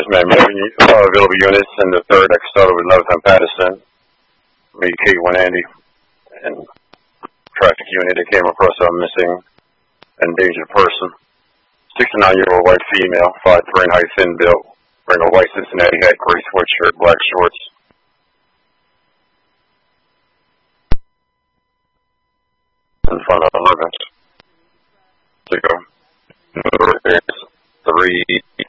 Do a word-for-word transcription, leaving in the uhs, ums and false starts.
man, moving uh, available units in the third Exeter with Northern Patterson. Me, Kate, one Andy, and traffic unit that came across a missing endangered person. sixty-nine-year-old white female, five three and height, thin built, wearing a white Cincinnati hat, gray sweatshirt, black shorts. In front of eleven. To go. Number is three